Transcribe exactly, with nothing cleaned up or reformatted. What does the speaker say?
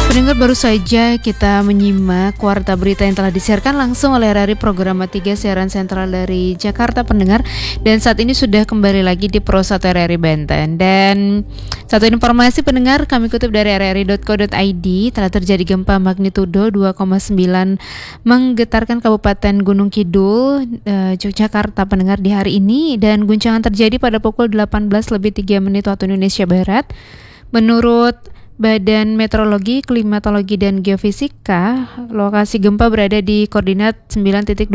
Pendengar, baru saja kita menyimak warta berita yang telah disiarkan langsung oleh R R I Programa tiga siaran sentral dari Jakarta, pendengar. Dan saat ini sudah kembali lagi di Pro satu R R I Banten. Dan satu informasi, pendengar, kami kutip dari r r i dot co dot i d, telah terjadi gempa magnitudo dua koma sembilan menggetarkan Kabupaten Gunung Kidul, eh, Yogyakarta, pendengar, di hari ini. Dan guncangan terjadi pada pukul delapan belas lebih tiga menit waktu Indonesia Barat. Menurut Badan Meteorologi, Klimatologi, dan Geofisika, lokasi gempa berada di koordinat sembilan titik